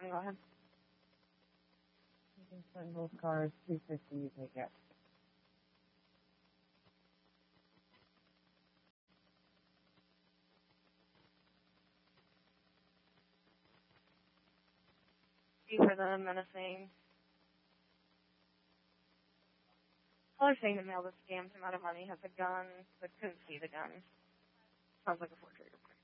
Go ahead. You can send both cars, 250, you take it. For the menacing. Caller saying the mail that scammed him out of money has a gun, but couldn't see the gun. Sounds like a forgery report.